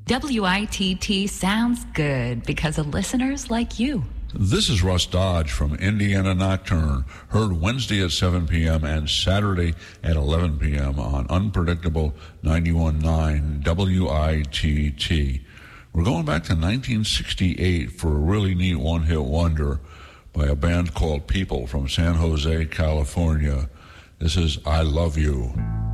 WITT sounds good because of listeners like you. This is Russ Dodge from Indiana Nocturne, heard Wednesday at 7 p.m. and Saturday at 11 p.m. on Unpredictable 91.9 WITT. We're going back to 1968 for a really neat one-hit wonder by a band called People from San Jose, California. This is I Love You.